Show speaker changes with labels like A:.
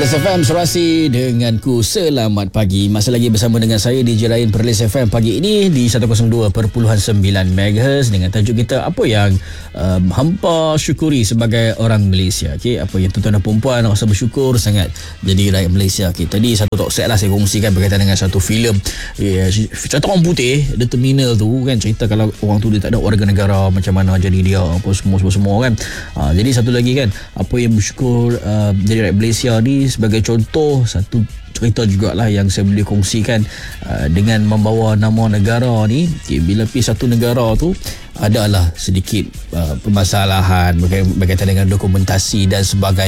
A: Perlis FM Serasi denganku. Selamat pagi. Masih lagi bersama dengan saya DJ Rain Perlis FM pagi ini di 102.9 MHz dengan tajuk kita apa yang hampa syukuri sebagai orang Malaysia. Okey, apa yang tuan-tuan dan puan-puan rasa bersyukur sangat jadi rakyat Malaysia. Okey, tadi satu talk set lah saya kongsikan berkaitan dengan satu filem. Cerita orang putih The Terminal tu kan, cerita kalau orang tu dia tak ada warga negara macam mana jadi dia apa semua kan. Jadi satu lagi kan, apa yang bersyukur jadi rakyat Malaysia ni sebagai contoh satu cerita jugalah yang saya boleh kongsikan dengan membawa nama negara ni. Bila pergi satu negara tu adalah sedikit permasalahan berkaitan dengan dokumentasi dan sebagainya.